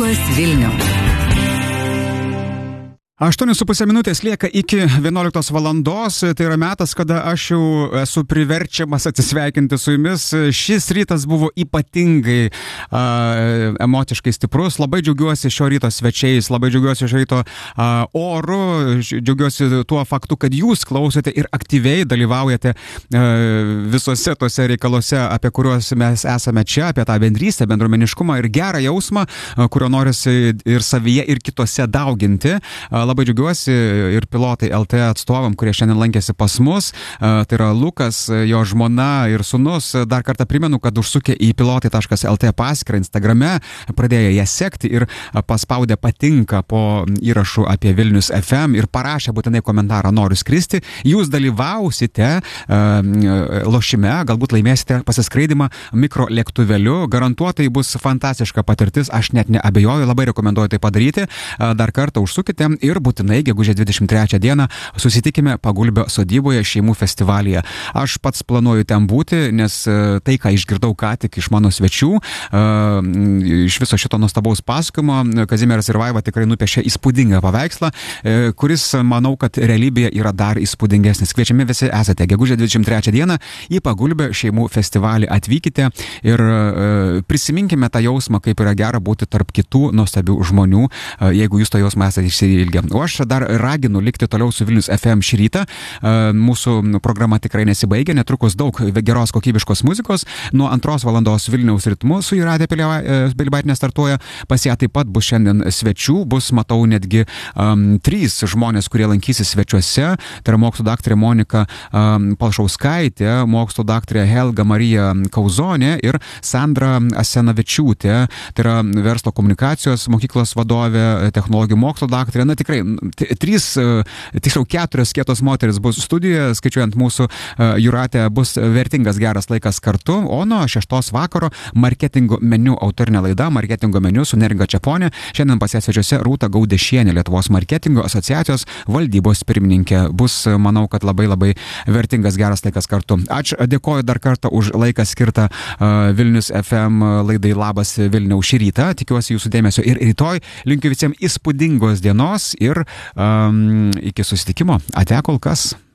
Labas Vilniau. 8,5 minutės lieka iki 11 valandos, tai yra metas, kada aš jau esu priverčiamas atsisveikinti su jumis. Šis rytas buvo ypatingai emociškai stiprus, labai džiaugiuosi šio ryto svečiais, labai džiaugiuosi šio ryto oru, džiaugiuosi tuo faktu, kad jūs klausote ir aktyviai dalyvaujate visose tose reikaluose, apie kuriuos mes esame čia, apie tą bendrystę, bendruomeniškumą ir gerą jausmą, kurio norisi ir savyje, ir kitose dauginti. Labai džiaugiuosi ir pilotai LT atstovam, kurie šiandien lankėsi pas mus. Tai yra Lukas, jo žmona ir sūnus. Dar kartą primenu, kad užsukę į pilotai.lt paskyrą Instagrame, pradėjo ją sekti ir paspaudę patinka po įrašu apie Vilnius FM ir parašė būtinai komentarą noriu skristi. Jūs dalyvausite lošime, galbūt laimėsite pasiskraidimą mikrolėktuvėliu. Garantuotai bus fantastiška patirtis, aš net neabejoju, labai rekomenduoju tai padaryti. Dar kartą užsukite ir būtinai gegužės 23 dieną susitikime Pagulbio sodyboje šeimų festivalyje. Aš pats planuoju ten būti, nes tai, ką išgirdau ką tik iš mano svečių, iš viso šito nuostabaus pasakojimo, Kazimieras ir Vaiva tikrai nupiešė įspūdingą paveikslą, kuris, manau, kad realybėje yra dar įspūdingesnis. Kviečiami visi esate gegužės 23 dieną į Pagulbio šeimų festivalį. Atvykite ir prisiminkime tą jausmą, kaip yra gera būti tarp kitų nuostabių žmonių, jeigu jūs to jausmą esate išsiilgę. O aš dar raginu likti toliau su Vilnius FM šį rytą. Mūsų programa tikrai nesibaigia, netrukus daug geros kokybiškos muzikos. Nuo 2 valandos Vilniaus ritmu su Jūratė Pilibaitinė startuoja. Pas ją taip pat bus šiandien svečių. Bus, matau, netgi 3 žmonės, kurie lankysis svečiuose. Tai yra mokslo daktarė Monika Palšauskaitė, mokslo daktarė Helga Marija Kauzonė ir Sandra Asenavičiūtė. Tai yra verslo komunikacijos mokyklos vadovė, technologijų mokslo daktarė. Na tikrai, 4 kietos moteris bus studijoje, skaičiuojant mūsų Jūratę, bus vertingas geras laikas kartu, o nuo 6 vakaro marketingo meniu autorinė laida, marketingo meniu su Neringa Čeponė. Šiandien pas ją svečiuose Rūta Gaudešienė, Lietuvos marketingo asociacijos valdybos pirmininkė. Bus, manau, kad labai vertingas geras laikas kartu. Ačiū, dėkoju dar kartą už laiką skirtą Vilnius FM laidai Labas Vilniau šį rytą. Tikiuosi jūsų dėmesio ir rytoj. Linkiu visiems įspūdingos dienos ir iki susitikimo. Ate kol kas.